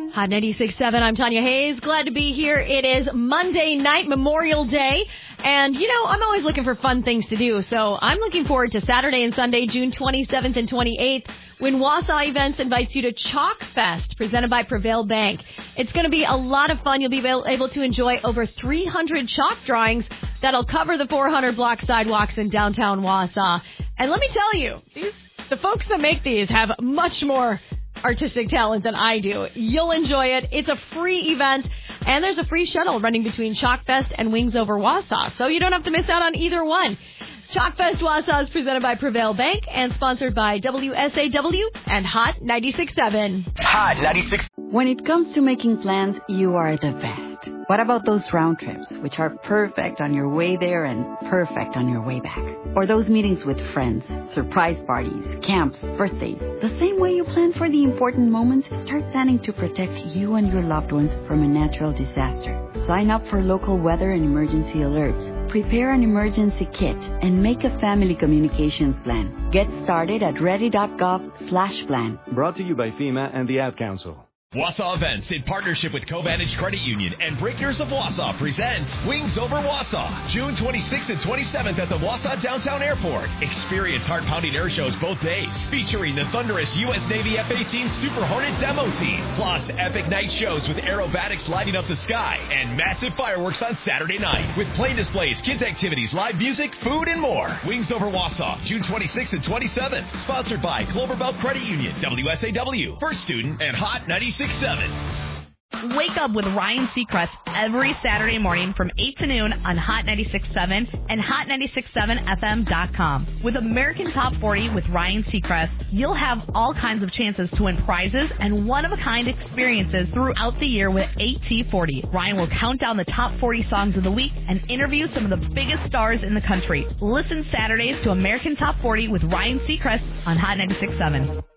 Hot 96.7, I'm Tanya Hayes. Glad to be here. It is Monday night, Memorial Day. And, I'm always looking for fun things to do. So I'm looking forward to Saturday and Sunday, June 27th and 28th, when Wausau Events invites you to Chalk Fest, presented by Prevail Bank. It's going to be a lot of fun. You'll be able to enjoy over 300 chalk drawings that'll cover the 400 block sidewalks in downtown Wausau. And let me tell you, the folks that make these have much more artistic talent than I do. You'll enjoy it. It's a free event, and there's a free shuttle running between Chalk Fest and Wings Over Wausau, so you don't have to miss out on either one. Chalk Fest Wausau is presented by Prevail Bank and sponsored by WSAW and Hot 96.7. Hot 96. When it comes to making plans, you are the best. What about those round trips, which are perfect on your way there and perfect on your way back? Or those meetings with friends, surprise parties, camps, birthdays? The same way you plan for the important moments, start planning to protect you and your loved ones from a natural disaster. Sign up for local weather and emergency alerts. Prepare an emergency kit and make a family communications plan. Get started at ready.gov/plan. Brought to you by FEMA and the Ad Council. Wausau Events, in partnership with Covantage Credit Union and Breakers of Wausau, presents Wings Over Wausau, June 26th and 27th at the Wausau Downtown Airport. Experience heart-pounding air shows both days, featuring the thunderous U.S. Navy F-18 Super Hornet demo team, plus epic night shows with aerobatics lighting up the sky, and massive fireworks on Saturday night, with plane displays, kids' activities, live music, food, and more. Wings Over Wausau, June 26th and 27th, sponsored by Cloverbelt Credit Union, WSAW, First Student, and Hot 96.7. Wake up with Ryan Seacrest every Saturday morning from 8 to noon on Hot 96.7 and Hot967FM.com. With American Top 40 with Ryan Seacrest, you'll have all kinds of chances to win prizes and one-of-a-kind experiences throughout the year with AT40. Ryan will count down the top 40 songs of the week and interview some of the biggest stars in the country. Listen Saturdays to American Top 40 with Ryan Seacrest on Hot 96.7.